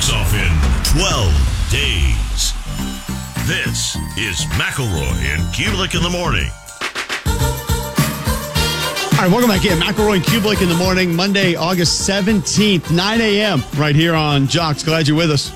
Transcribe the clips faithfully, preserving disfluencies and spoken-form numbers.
takes off in twelve days. This is McElroy and Kubelik in the morning. All right, welcome back in. McElroy and Kubelik in the morning, Monday, August seventeenth, nine a.m., right here on Jocks. Glad you're with us.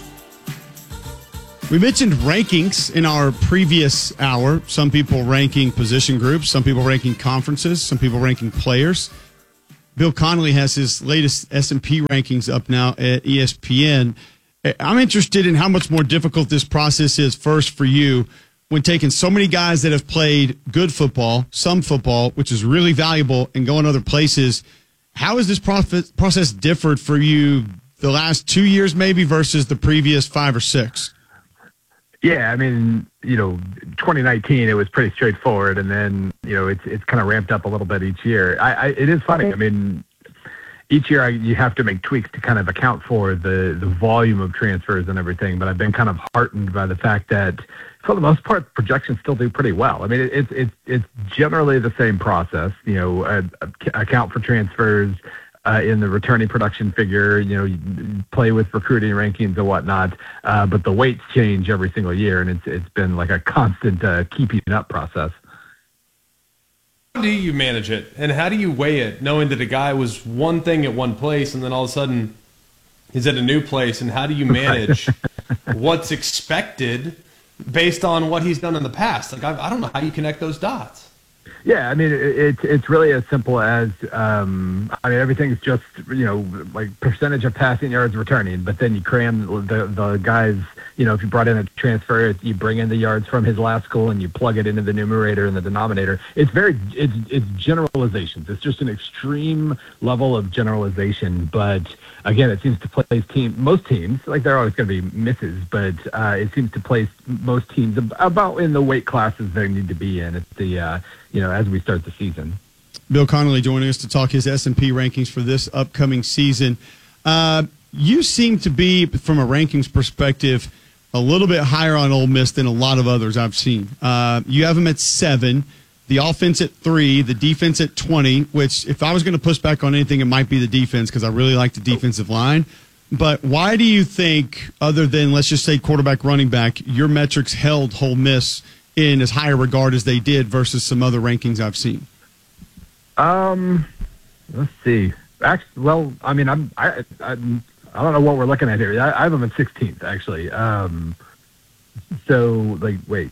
We mentioned rankings in our previous hour. Some people ranking position groups, some people ranking conferences, some people ranking players. Bill Connolly has his latest S and P rankings up now at E S P N. I'm interested in how much more difficult this process is first for you when taking so many guys that have played good football, some football, which is really valuable, and going other places. How has this process differed for you the last two years maybe versus the previous five or six? Yeah, I mean, you know, twenty nineteen, it was pretty straightforward, and then, you know, it's it's kind of ramped up a little bit each year. I, I it is funny. I mean, each year I, you have to make tweaks to kind of account for the, the volume of transfers and everything, but I've been kind of heartened by the fact that, for the most part, projections still do pretty well. I mean, it, it's it's it's generally the same process, you know, uh, account for transfers, Uh, in the returning production figure, you know, you play with recruiting rankings and whatnot, uh, but the weights change every single year, and it's it's been like a constant uh, keeping up process. How do you manage it, and how do you weigh it, knowing that a guy was one thing at one place, and then all of a sudden he's at a new place, and how do you manage what's expected based on what he's done in the past? Like, I, I don't know how you connect those dots. Yeah, I mean, it, it's it's really as simple as, um, I mean, everything's just, you know, like percentage of passing yards returning, but then you cram the the guys, you know, if you brought in a transfer, you bring in the yards from his last school and you plug it into the numerator and the denominator. It's very, it's, it's generalizations. It's just an extreme level of generalization, but again, it seems to place team, most teams, like there are always going to be misses, but uh, it seems to place most teams about in the weight classes they need to be in at the, uh, you know, as we start the season. Bill Connolly joining us to talk his S and P rankings for this upcoming season. Uh, you seem to be, from a rankings perspective, a little bit higher on Ole Miss than a lot of others I've seen. Uh, you have them at seven, the offense at three, the defense at twenty, which if I was going to push back on anything, it might be the defense because I really like the defensive line. But why do you think, other than, let's just say, quarterback, running back, your metrics held Ole Miss in as high a regard as they did versus some other rankings I've seen? Um, let's see. Actually, well, I mean, I'm, I, I'm, I don't know what we're looking at here. I, I have them at sixteenth, actually. Um, so like, wait,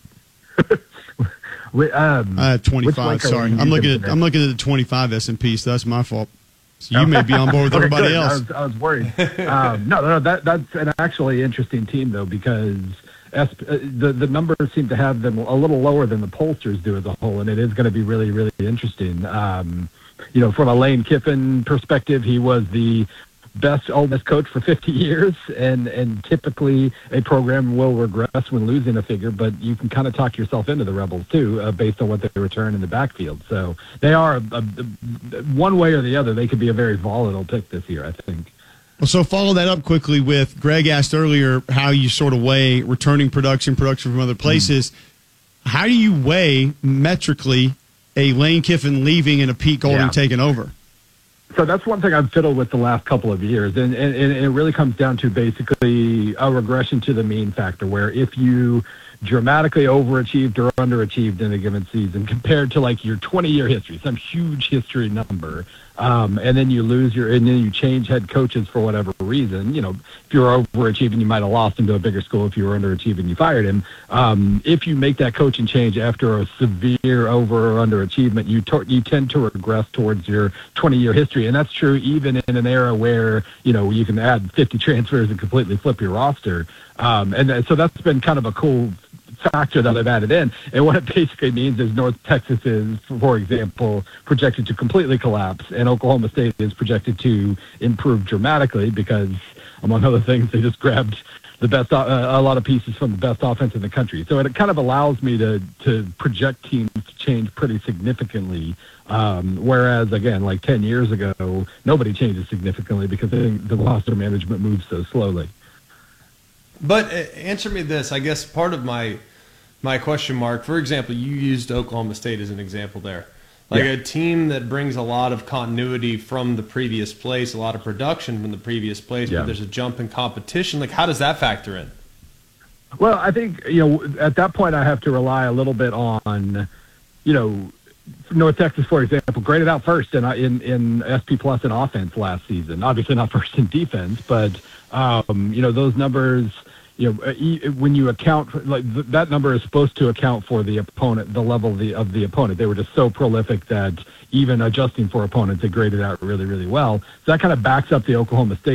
wait um, I had twenty-five. Sorry, I'm looking at, I'm looking at the twenty-five S and P. So that's my fault. So you may be on board with okay, everybody good. else. I was, I was worried. um, no, no, that that's an actually interesting team though, because S, uh, the the numbers seem to have them a little lower than the pollsters do as a whole, and it is going to be really, really interesting. Um, you know, from a Lane Kiffin perspective, he was the best Ole Miss coach for fifty years, and, and typically a program will regress when losing a figure, but you can kind of talk yourself into the Rebels too, uh, based on what they return in the backfield. So they are, a, a, one way or the other, they could be a very volatile pick this year, I think. Well, so follow that up quickly with, Greg asked earlier how you sort of weigh returning production, production from other places. Mm. How do you weigh metrically a Lane Kiffin leaving and a Pete Golding yeah. taking over? So that's one thing I've fiddled with the last couple of years, and, and, and it really comes down to basically a regression to the mean factor, where if you dramatically overachieved or underachieved in a given season compared to like your twenty-year history, some huge history number, um, and then you lose your, and then you change head coaches for whatever reason. You know, if you're overachieving, you might have lost him to a bigger school. If you were underachieving, you fired him. Um, if you make that coaching change after a severe over or underachievement, you to, you tend to regress towards your twenty-year history, and that's true even in an era where, you know, you can add fifty transfers and completely flip your roster. Um, and so that's been kind of a cool factor that I've added in. And what it basically means is North Texas is, for example, projected to completely collapse, and Oklahoma State is projected to improve dramatically because, among other things, they just grabbed the best, uh, a lot of pieces from the best offense in the country. So it kind of allows me to to project teams to change pretty significantly. Um, whereas, again, like ten years ago, nobody changes significantly because they think the roster management moves so slowly. But uh, answer me this. I guess part of my my question mark, for example, you used Oklahoma State as an example there. Like Yeah. a team that brings a lot of continuity from the previous place, a lot of production from the previous place, Yeah. but there's a jump in competition. Like, how does that factor in? Well, I think, you know, at that point I have to rely a little bit on, you know, North Texas, for example, graded out first in in, in S P Plus in offense last season. Obviously not first in defense, but, um, you know, those numbers, you know, e- when you account, for, like th- that number is supposed to account for the opponent, the level of the, of the opponent. They were just so prolific that even adjusting for opponents, they graded out really, really well. So that kind of backs up the Oklahoma State